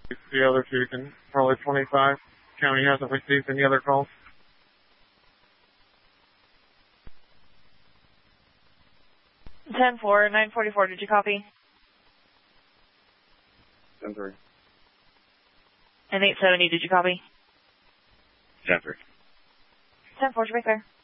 The other two can probably 25. County hasn't received any other calls. 10-4, 944, did you copy? 10-3. And 870, did you copy? 10-3. 10-4, right there.